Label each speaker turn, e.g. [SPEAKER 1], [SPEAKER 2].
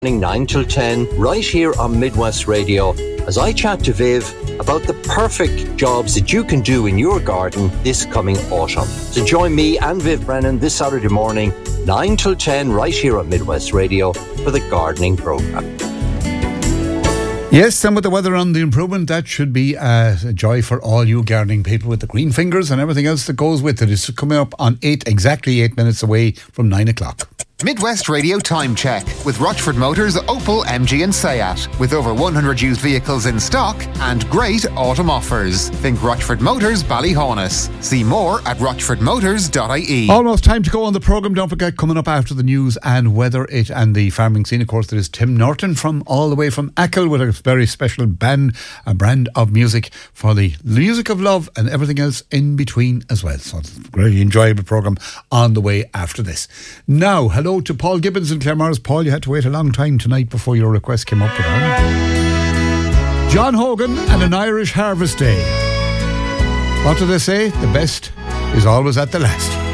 [SPEAKER 1] 9 till 10, right here on Midwest Radio, as I chat to Viv about the perfect jobs that you can do in your garden this coming autumn. So join me and Viv Brennan this Saturday morning, 9 till 10, right here on Midwest Radio for the gardening programme.
[SPEAKER 2] Yes, and with the weather on the improvement, that should be a joy for all you gardening people with the green fingers and everything else that goes with it. It's coming up on exactly 8 minutes away from 9 o'clock.
[SPEAKER 3] Midwest Radio Time Check with Rochford Motors, Opel, MG and Seat. With over 100 used vehicles in stock and great autumn offers. Think Rochford Motors, Ballyhaunis. See more at rochfordmotors.ie.
[SPEAKER 2] Almost time to go on the programme. Don't forget, coming up after the news and weather it and the farming scene, of course, there is Tim Norton from all the way from Achill with a very special band, a brand of music for the music of love and everything else in between as well. So it's a really enjoyable programme on the way after this. Now, hello to Paul Gibbons in Claremorris. Paul, you had to wait a long time tonight before your request came up with on John Hogan and An Irish Harvest Day. What do they say? The best is always at the last.